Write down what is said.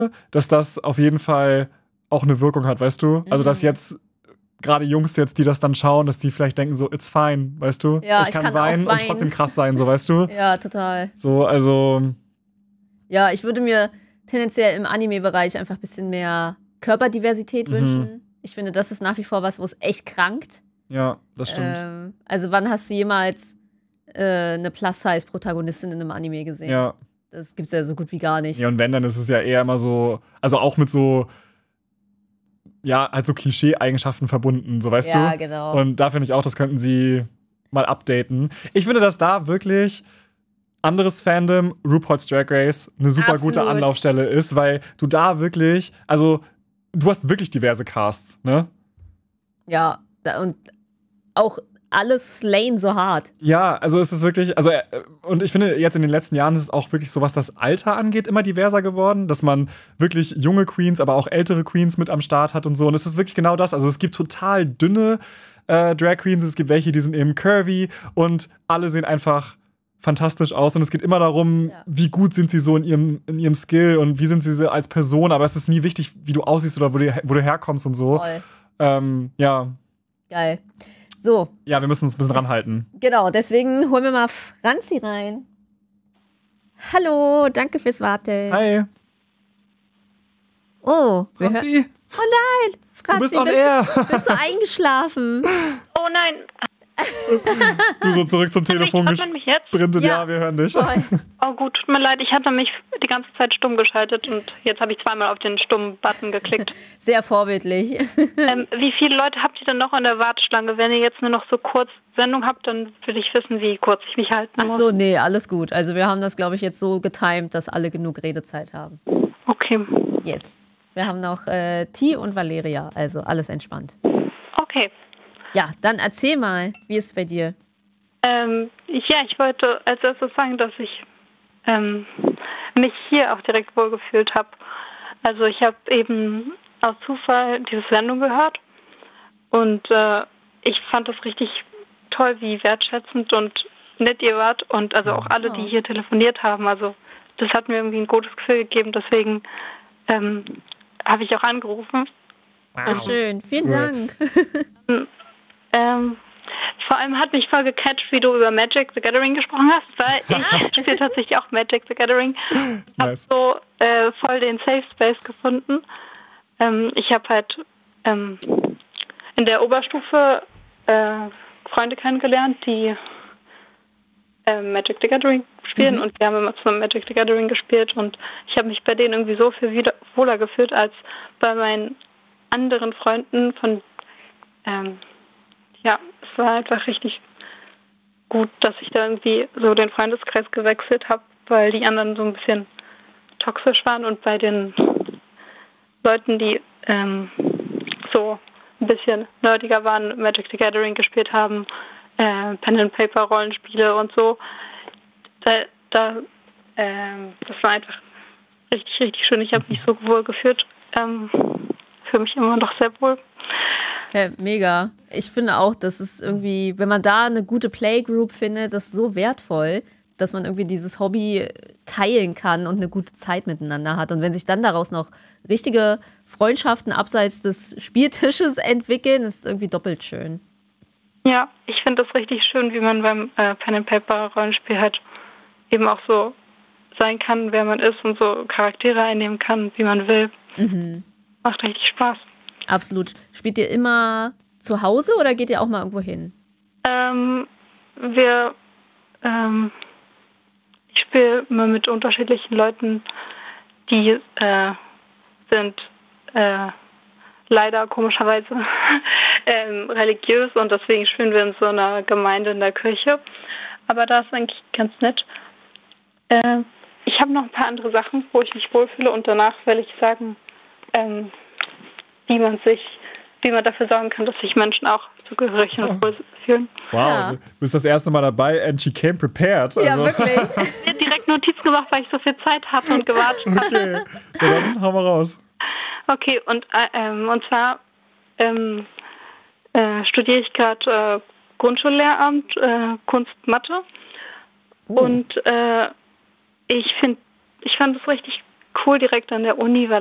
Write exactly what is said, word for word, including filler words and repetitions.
dass das auf jeden Fall auch eine Wirkung hat, weißt du? Also, dass jetzt gerade Jungs jetzt, die das dann schauen, dass die vielleicht denken so, it's fine, weißt du? Ja, ich ich kann, kann weinen, auch und weinen. trotzdem krass sein, so, weißt du? Ja, total. So, also, Ja, ich würde mir tendenziell im Anime-Bereich einfach ein bisschen mehr Körperdiversität Mhm. wünschen. Ich finde, das ist nach wie vor was, wo es echt krankt. ja, das stimmt. Ähm, also wann hast du jemals äh, eine Plus-Size-Protagonistin in einem Anime gesehen? Ja. Das gibt's ja so gut wie gar nicht. Ja, und wenn, dann ist es ja eher immer so, also auch mit so, ja, halt so Klischee-Eigenschaften verbunden, so, weißt Ja, du? genau. Und da finde ich auch, das könnten sie mal updaten. Ich finde, dass da wirklich anderes Fandom, RuPaul's Drag Race, eine super gute Absolut. Anlaufstelle ist, weil du da wirklich, also du hast wirklich diverse Casts, ne? Ja, da, und auch alles slayen so hart. Ja, also es ist wirklich, also äh, und ich finde, jetzt in den letzten Jahren ist es auch wirklich so, was das Alter angeht, immer diverser geworden, dass man wirklich junge Queens, aber auch ältere Queens mit am Start hat und so. Und es ist wirklich genau das. Also es gibt total dünne äh, Drag Queens, es gibt welche, die sind eben curvy und alle sehen einfach fantastisch aus. Und es geht immer darum, Ja. wie gut sind sie so in ihrem, in ihrem Skill und wie sind sie so als Person, aber es ist nie wichtig, wie du aussiehst oder wo du, wo du herkommst und so. Voll. Ähm, ja. Geil. So, Ja, wir müssen uns ein bisschen ranhalten. genau, deswegen holen wir mal Franzi rein. Hallo, danke fürs Warten. Hi, Oh, wir hör- Franzi. Oh nein, Franzi, Du bist on bist, air. bist du eingeschlafen? Oh nein, Du so zurück zum Telefon hört man mich jetzt? gesprintet. Ja, Ja. wir hören dich. Voll. Oh gut, tut mir leid, ich hatte mich die ganze Zeit stumm geschaltet und jetzt habe ich zweimal auf den stummen Button geklickt. Sehr vorbildlich. ähm, wie viele Leute habt ihr denn noch in der Warteschlange? Wenn ihr jetzt nur noch so kurz Sendung habt, dann will ich wissen, wie kurz ich mich halten Ach muss. so, nee, alles gut. Also wir haben das, glaube ich, jetzt so getimed, dass alle genug Redezeit haben. Okay, Yes. Wir haben noch äh, T und Valeria, also alles entspannt. okay. Ja, dann erzähl mal, wie ist es bei dir? Ähm, ja, ich wollte als erstes sagen, dass ich ähm, mich hier auch direkt wohlgefühlt habe. Also ich habe eben aus Zufall diese Sendung gehört und äh, ich fand das richtig toll, wie wertschätzend und nett ihr wart und also auch alle, die Oh. hier telefoniert haben. Also das hat mir irgendwie ein gutes Gefühl gegeben, deswegen ähm, habe ich auch angerufen. Sehr schön, vielen Cool. Dank. Ähm, vor allem hat mich voll gecatcht, wie du über Magic the Gathering gesprochen hast, weil ich spiele tatsächlich auch Magic the Gathering. Ich habe Nice. so äh, voll den Safe Space gefunden. Ähm, ich habe halt ähm, in der Oberstufe äh, Freunde kennengelernt, die äh, Magic the Gathering spielen Mhm. und wir haben immer zusammen Magic the Gathering gespielt und ich habe mich bei denen irgendwie so viel wieder wohler gefühlt als bei meinen anderen Freunden von ähm, ja, es war einfach richtig gut, dass ich da irgendwie so den Freundeskreis gewechselt habe, weil die anderen so ein bisschen toxisch waren und bei den Leuten, die ähm, so ein bisschen nerdiger waren, Magic the Gathering gespielt haben, äh, Pen and Paper Rollenspiele und so, da, da ähm, das war einfach richtig, richtig schön. Ich habe mich so wohl gefühlt, ähm, fühle mich immer noch sehr wohl. Ja, mega. Ich finde auch, das ist irgendwie, wenn man da eine gute Playgroup findet, das ist so wertvoll, dass man irgendwie dieses Hobby teilen kann und eine gute Zeit miteinander hat. Und wenn sich dann daraus noch richtige Freundschaften abseits des Spieltisches entwickeln, ist es irgendwie doppelt schön. Ja, ich finde das richtig schön, wie man beim äh, Pen and Paper Rollenspiel halt eben auch so sein kann, wer man ist und so Charaktere einnehmen kann, wie man will. Mhm. Macht richtig Spaß. Absolut. Spielt ihr immer zu Hause oder geht ihr auch mal irgendwo hin? Ähm, wir, ähm, ich spiele immer mit unterschiedlichen Leuten, die äh, sind äh, leider komischerweise ähm, religiös und deswegen spielen wir in so einer Gemeinde in der Kirche. Aber da ist eigentlich ganz nett. Äh, ich habe noch ein paar andere Sachen, wo ich mich wohlfühle und danach will ich sagen, ähm, wie man sich, wie man dafür sorgen kann, dass sich Menschen auch zugehörig und wohl fühlen. Wow, Ja. du bist das erste Mal dabei and she came prepared. Also, Ja, wirklich. Ich habe direkt Notizen gemacht, weil ich so viel Zeit hatte und gewartet habe. Okay, ja, dann hau mal raus. Okay, und, äh, ähm, und zwar ähm, äh, studiere ich gerade äh, Grundschullehramt, äh, Kunst, Mathe. Uh. Und äh, ich finde, ich fand es richtig cool direkt an der Uni, weil